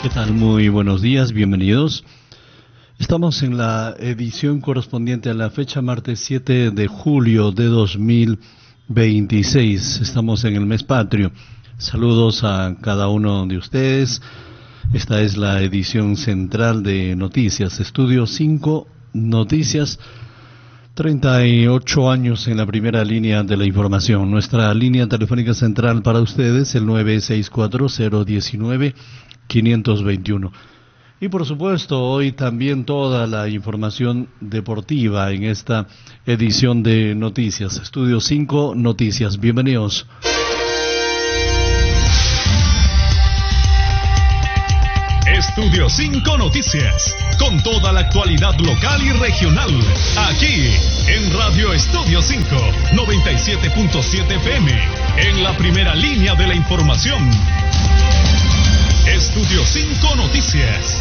¿Qué tal? Muy buenos días, bienvenidos. Estamos en la edición correspondiente a la fecha martes 7 de julio de 2026. Estamos en el mes patrio. Saludos a cada uno de ustedes. Esta es la edición central de Noticias, Estudio 5 Noticias. 38 años en la primera línea de la información. Nuestra línea telefónica central para ustedes, el 964-019-521. Y por supuesto, hoy también toda la información deportiva en esta edición de Noticias. Estudio 5 Noticias. Bienvenidos. Estudio 5 Noticias, con toda la actualidad local y regional, aquí en Radio Estudio 5, 97.7 FM, en la primera línea de la información. Estudio 5 Noticias.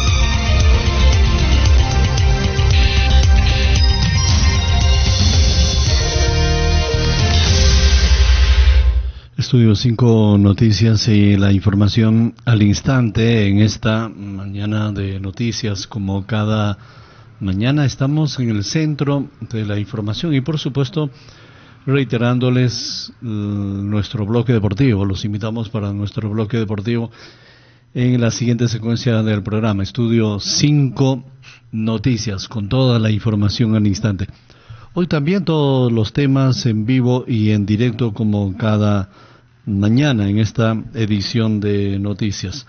Estudio 5 Noticias y la información al instante en esta mañana de noticias. Como cada mañana estamos en el centro de la información y por supuesto reiterándoles nuestro bloque deportivo. Los invitamos para nuestro bloque deportivo en la siguiente secuencia del programa. Estudio 5 Noticias con toda la información al instante. Hoy también todos los temas en vivo y en directo como cada mañana en esta edición de Noticias.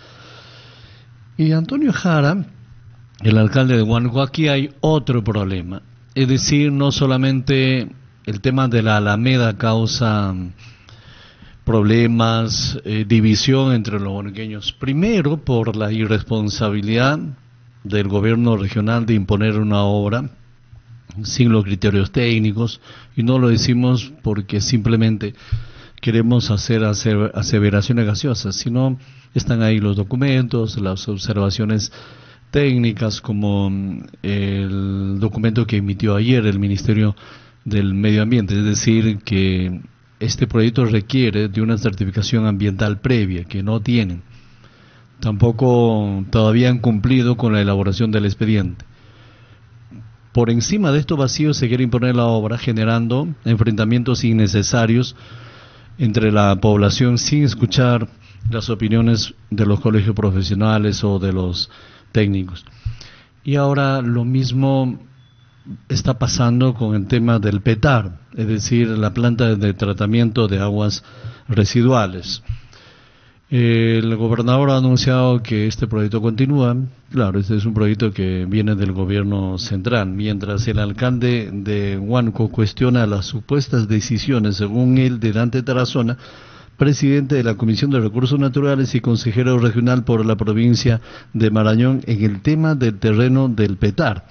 Y Antonio Jara, el alcalde de Huánuco, aquí hay otro problema. Es decir, no solamente el tema de la Alameda causa problemas, división entre los huánuqueños. Primero, por la irresponsabilidad del gobierno regional de imponer una obra sin los criterios técnicos, y no lo decimos porque simplemente queremos hacer aseveraciones gaseosas, sino están ahí los documentos, las observaciones técnicas, como el documento que emitió ayer el Ministerio del Medio Ambiente, es decir, que este proyecto requiere de una certificación ambiental previa, que no tienen. Tampoco todavía han cumplido con la elaboración del expediente. Por encima de estos vacíos se quiere imponer la obra, generando enfrentamientos innecesarios entre la población sin escuchar las opiniones de los colegios profesionales o de los técnicos. Y ahora lo mismo está pasando con el tema del PETAR, es decir, la planta de tratamiento de aguas residuales. El gobernador ha anunciado que este proyecto continúa. Claro, este es un proyecto que viene del gobierno central, mientras el alcalde de Huánuco cuestiona las supuestas decisiones, según él, de Dante Tarazona, presidente de la Comisión de Recursos Naturales y consejero regional por la provincia de Marañón, en el tema del terreno del PETAR.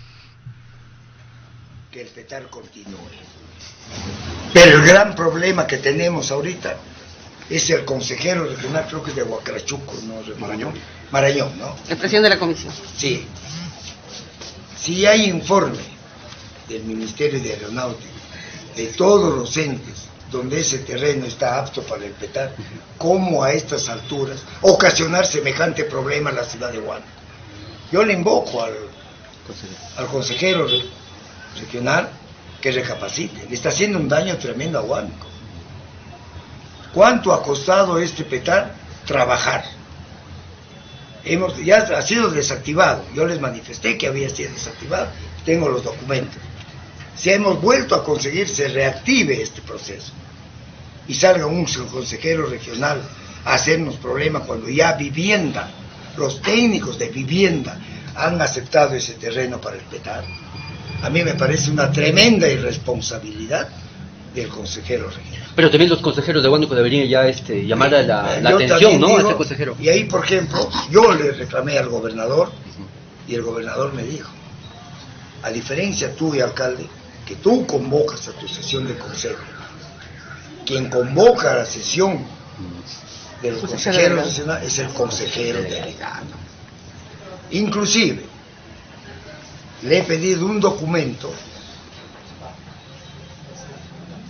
Que el PETAR continúe. Pero el gran problema que tenemos ahorita es el consejero regional, creo que es de Huacrachuco, ¿no? Marañón, ¿no? El presidente de la comisión. Sí. Si hay informe del Ministerio de Aeronáutica, de todos los entes donde ese terreno está apto para el PETAR, ¿cómo a estas alturas ocasionar semejante problema en la ciudad de Huánuco? Yo le invoco al consejero regional que recapacite. Le está haciendo un daño tremendo a Huánuco. ¿Cuánto ha costado este PETAR trabajar? Ya ha sido desactivado. Yo les manifesté que había sido desactivado. Tengo los documentos. Si hemos vuelto a conseguir, se reactive este proceso y salga un consejero regional a hacernos problema cuando ya vivienda, los técnicos de vivienda han aceptado ese terreno para el PETAR. A mí me parece una tremenda irresponsabilidad del consejero regional. Pero también los consejeros de Huánuco deberían ya llamar a la atención, ¿no? A este consejero. Y ahí, por ejemplo, yo le reclamé al gobernador y el gobernador me dijo, a diferencia tuya, alcalde, que tú convocas a tu sesión de consejo, quien convoca a la sesión de los consejeros nacionales es el consejero delegado. Inclusive, le he pedido un documento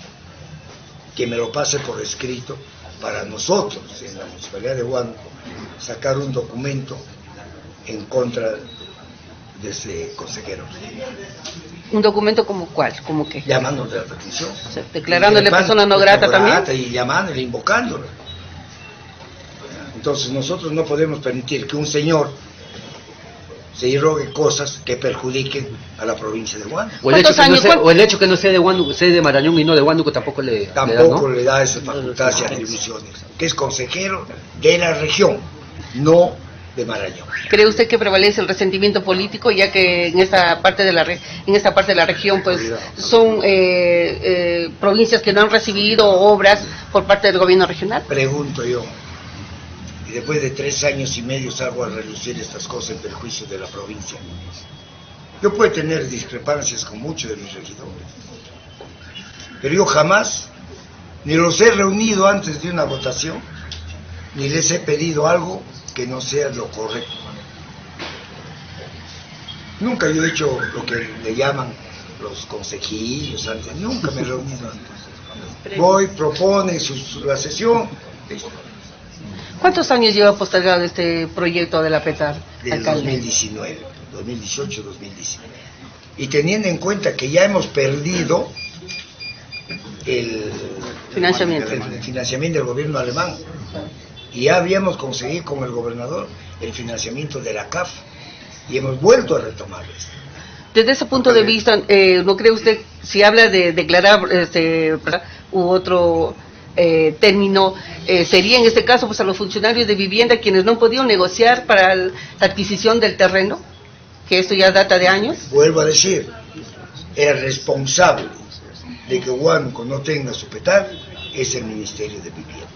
que me lo pase por escrito para nosotros en la Municipalidad de Huánuco sacar un documento en contra de ese consejero. ¿Un documento como cuál? ¿Como qué? Llamándole a la petición. O sea, declarándole persona no grata también. Y llamándole, invocándole. Entonces nosotros no podemos permitir que un señor se irrogue cosas que perjudiquen a la provincia de Huánuco. O el hecho que no sea de Huánuco, sea de Marañón y no de Huánuco tampoco le da, ¿no? Le da esas facultades y atribuciones, que es consejero de la región, no de Marañón. ¿Cree usted que prevalece el resentimiento político, ya que en esta parte de la región pues son provincias que no han recibido obras por parte del gobierno regional? Pregunto yo, y después de 3 años y medio salgo a relucir estas cosas en perjuicio de la provincia. Yo puedo tener discrepancias con muchos de mis regidores, pero yo jamás ni los he reunido antes de una votación, ni les he pedido algo que no sea lo correcto. Nunca yo he hecho lo que le llaman los consejillos antes, nunca me he reunido antes. Voy, propone la sesión, listo. ¿Cuántos años lleva postergado este proyecto de la PETAR? Del 2019, 2018, 2019. Y teniendo en cuenta que ya hemos perdido el financiamiento del gobierno alemán, y ya habíamos conseguido con el gobernador el financiamiento de la CAF, y hemos vuelto a retomarlo. Desde ese punto de vista, ¿no cree usted, si habla de declarar u otro término, sería en este caso pues a los funcionarios de vivienda quienes no han podido negociar para la adquisición del terreno, que esto ya data de años? Vuelvo a decir, el responsable de que Huánuco no tenga su PETAR es el Ministerio de Vivienda.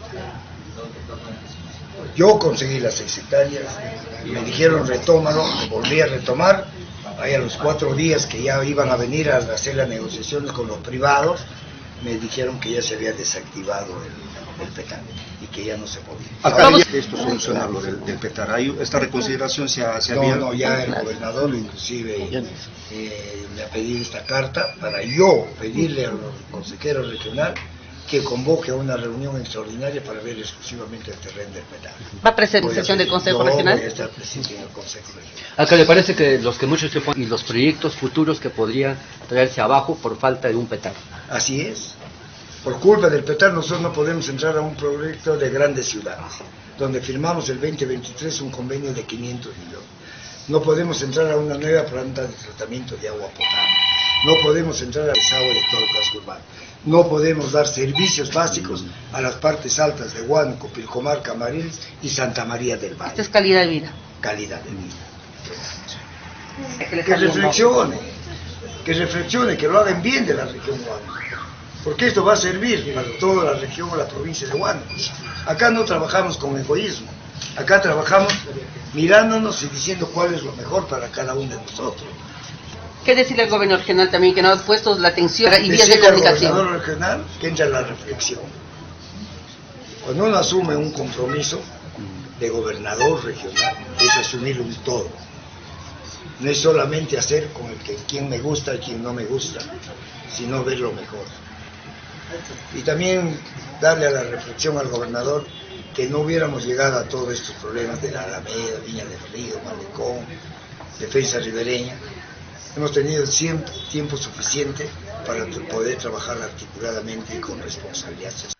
Yo conseguí las 6 hectáreas, me dijeron retómalo, lo volví a retomar, ahí a los 4 días que ya iban a venir a hacer las negociaciones con los privados, me dijeron que ya se había desactivado el PETAR y que ya no se podía. Acá esto soluciona lo del PETAR. ¿Esta reconsideración se ha abierto? No, ya el gobernador inclusive me ha pedido esta carta para yo pedirle al consejero regional que convoque a una reunión extraordinaria para ver exclusivamente el terreno del PETAR. ¿Va a presentar sesión del Consejo Regional? Voy a estar presente en el Consejo Regional. Acá le parece que los que muchos se ponen y los proyectos futuros que podrían traerse abajo por falta de un PETAR. Así es. Por culpa del PETAR nosotros no podemos entrar a un proyecto de grandes ciudades, donde firmamos el 2023 un convenio de 500 millones. No podemos entrar a una nueva planta de tratamiento de agua potable. No podemos entrar al desagüe de todo el casco urbano. No podemos dar servicios básicos a las partes altas de Huánuco, Pilcomar, Camarines y Santa María del Valle. Esta es calidad de vida. Calidad de vida. Que reflexione, que lo hagan bien de la región Huánuco. Porque esto va a servir para toda la región o la provincia de Huánuco. Acá no trabajamos con egoísmo. Acá trabajamos mirándonos y diciendo cuál es lo mejor para cada uno de nosotros. ¿Qué decirle al gobierno regional también que no ha puesto la atención y vías de comunicación? comunicación? Al gobernador regional que entra en la reflexión. Cuando uno asume un compromiso de gobernador regional, es asumir un todo. No es solamente hacer con el que quien me gusta y quien no me gusta, sino ver lo mejor. Y también darle a la reflexión al gobernador que no hubiéramos llegado a todos estos problemas de la Alameda, Viña del Río, Malecón, Defensa Ribereña. Hemos tenido tiempo suficiente para poder trabajar articuladamente y con responsabilidad social.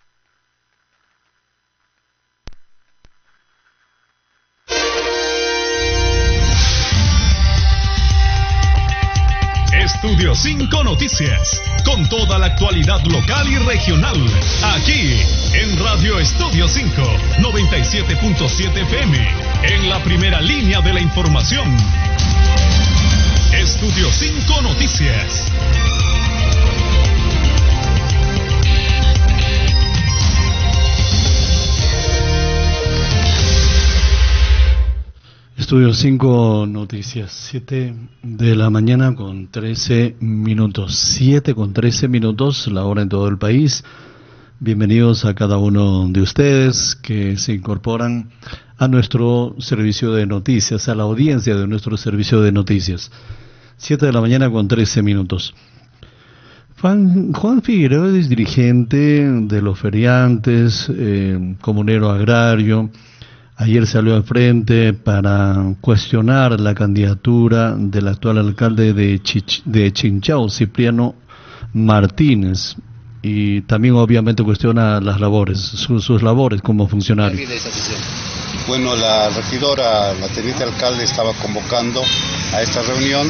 Estudio 5 Noticias, con toda la actualidad local y regional, aquí en Radio Estudio 5, 97.7 FM, en la primera línea de la información. Estudio 5 Noticias. Estudio 5 Noticias, 7 de la mañana con 13 minutos, 7 con 13 minutos, la hora en todo el país. Bienvenidos a cada uno de ustedes que se incorporan a nuestro servicio de noticias, a la audiencia de nuestro servicio de noticias. 7 de la mañana con 13 minutos. Juan Figueroa es dirigente de los feriantes, comunero agrario, ayer salió al frente para cuestionar la candidatura del actual alcalde de Chinchao, Cipriano Martínez, y también obviamente cuestiona las labores, sus labores como funcionario. Bueno, la regidora, la teniente alcalde, estaba convocando a esta reunión.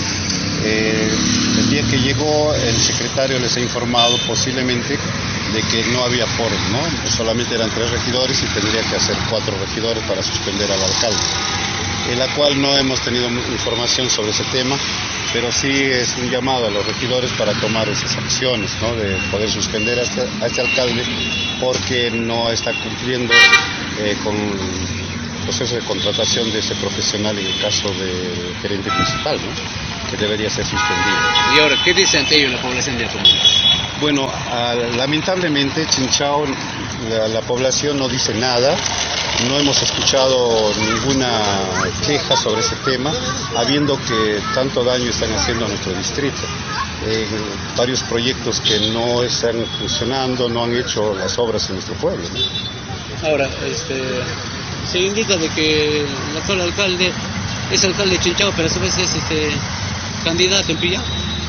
El día que llegó, el secretario les ha informado posiblemente de que no había foro, ¿no? Solamente eran 3 regidores y tendría que hacer 4 regidores para suspender al alcalde, en la cual no hemos tenido información sobre ese tema, pero sí es un llamado a los regidores para tomar esas acciones, ¿no? De poder suspender a este alcalde porque no está cumpliendo con el proceso de contratación de ese profesional en el caso del gerente principal, ¿no? Que debería ser suspendido. Y ahora, ¿qué dice ante ello la población de Acomayo? Bueno, lamentablemente Chinchao, la población no dice nada, no hemos escuchado ninguna queja sobre ese tema, habiendo que tanto daño están haciendo a nuestro distrito. Varios proyectos que no están funcionando, no han hecho las obras en nuestro pueblo, ¿no? Ahora, se indica de que el actual alcalde es alcalde de Chinchao, pero a su vez es candidato en Pillao.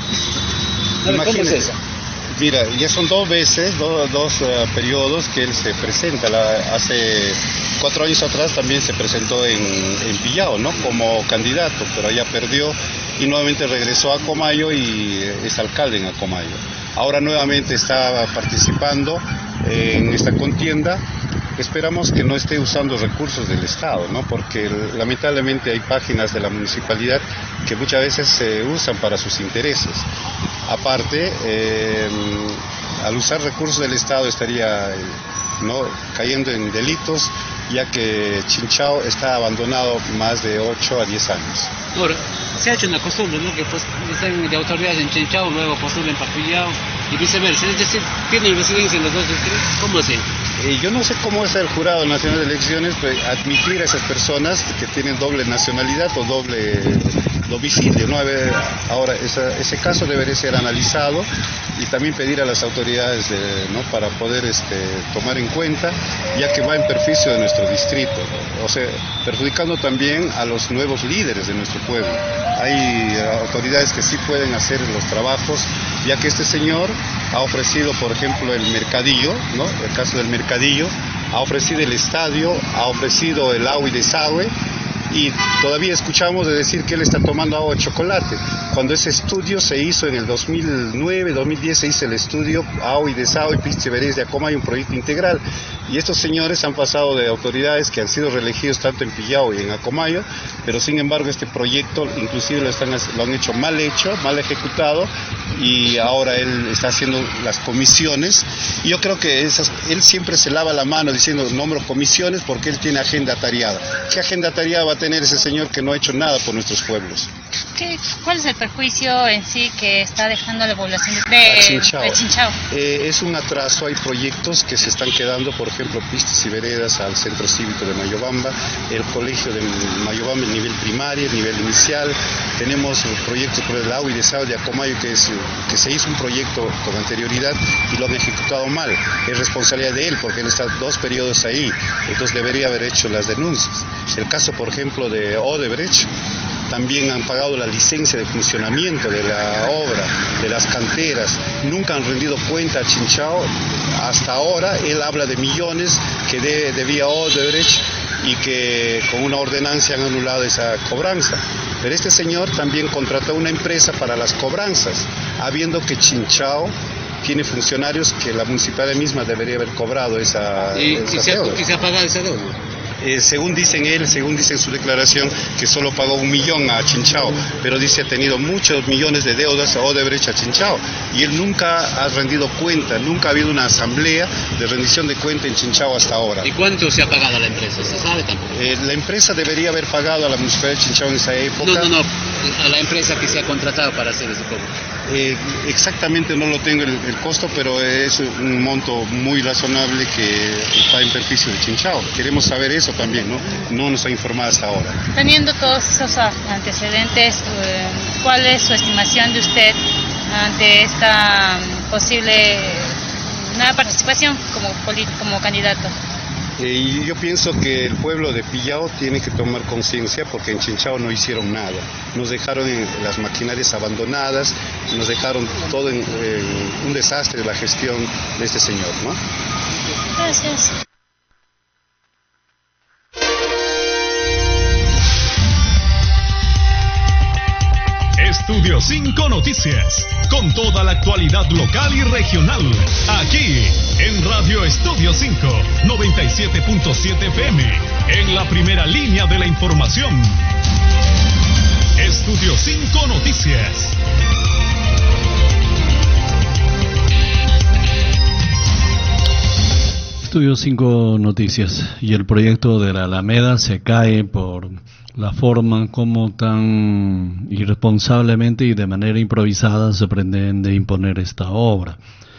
¿Cómo es eso? Mira, ya son 2 veces, dos periodos que él se presenta. Hace 4 años atrás también se presentó en Pillao, ¿no? Como candidato, pero ya perdió y nuevamente regresó a Acomayo y es alcalde en Acomayo. Ahora nuevamente está participando en esta contienda. Esperamos que no esté usando recursos del Estado, ¿no? Porque lamentablemente hay páginas de la municipalidad que muchas veces se usan para sus intereses. Aparte, al usar recursos del Estado estaría cayendo en delitos, ya que Chinchao está abandonado más de 8 a 10 años. Ahora, se ha hecho una costumbre, ¿no? Que pues están de autoridades en Chinchao, luego postulen para Pillao y viceversa. Es decir, tienen residencia en los 2 distritos. ¿Cómo así? Yo no sé cómo es el Jurado Nacional de Elecciones admitir a esas personas que tienen doble nacionalidad o doble domicilio, ¿no? Ahora, ese caso debería ser analizado y también pedir a las autoridades para poder tomar en cuenta, ya que va en perjuicio de nuestro distrito, o sea, perjudicando también a los nuevos líderes de nuestro pueblo. Hay autoridades que sí pueden hacer los trabajos, ya que este señor ha ofrecido, por ejemplo, el mercadillo, ¿no? El caso del mercadillo, ha ofrecido el estadio, ha ofrecido el agua y desagüe, y todavía escuchamos de decir que él está tomando agua de chocolate, cuando ese estudio se hizo en el 2009, 2010 se hizo el estudio agua y desagüe, pistas y veredas de Acomayo, un proyecto integral, y estos señores han pasado de autoridades que han sido reelegidos tanto en Pillao y en Acomayo, pero sin embargo este proyecto inclusive lo han hecho, mal ejecutado, y ahora él está haciendo las comisiones, y yo creo que él siempre se lava la mano diciendo nombro comisiones porque él tiene agenda tareada. ¿Qué agenda tareada va a tener ese señor que no ha hecho nada por nuestros pueblos? ¿Cuál es el perjuicio en sí que está dejando la población de Chinchao? Es un atraso, hay proyectos que se están quedando, por ejemplo, pistas y veredas al centro cívico de Mayobamba, el colegio de Mayobamba, el nivel primario, el nivel inicial, tenemos proyectos por el agua y desagüe de Acomayo que se hizo un proyecto con anterioridad y lo han ejecutado mal, es responsabilidad de él porque él está 2 periodos ahí, entonces debería haber hecho las denuncias. El caso, por ejemplo, de Odebrecht, también han pagado la licencia de funcionamiento de la obra, de las canteras, nunca han rendido cuenta a Chinchao, hasta ahora él habla de millones que debía Odebrecht y que con una ordenanza han anulado esa cobranza. Pero este señor también contrató una empresa para las cobranzas, habiendo que Chinchao tiene funcionarios que la municipalidad misma debería haber cobrado esa deuda. ¿Y se ha pagado esa deuda? Según dice en su declaración, que solo pagó 1 millón a Chinchao, pero dice ha tenido muchos millones de deudas a Odebrecht a Chinchao, y él nunca ha rendido cuenta, nunca ha habido una asamblea de rendición de cuenta en Chinchao hasta ahora. ¿Y cuánto se ha pagado a la empresa? ¿Se sabe tampoco? La empresa debería haber pagado a la municipalidad de Chinchao en esa época. No, a la empresa que se ha contratado para hacer ese cobro. Exactamente no lo tengo el costo, pero es un monto muy razonable que está en perjuicio de Chinchao. Queremos saber eso también, no nos ha informado hasta ahora. Teniendo todos esos antecedentes, ¿cuál es su estimación de usted ante esta posible nueva participación como candidato? Y yo pienso que el pueblo de Pillao tiene que tomar conciencia porque en Chinchao no hicieron nada. Nos dejaron en las maquinarias abandonadas, nos dejaron todo en un desastre la gestión de este señor, ¿no? Gracias. Estudio 5 Noticias, con toda la actualidad local y regional, aquí en Radio Estudio 5, 97.7 FM, en la primera línea de la información. Estudio 5 Noticias. Estudio 5 Noticias. Y el proyecto de la Alameda se cae por la forma como tan irresponsablemente y de manera improvisada se pretende imponer esta obra.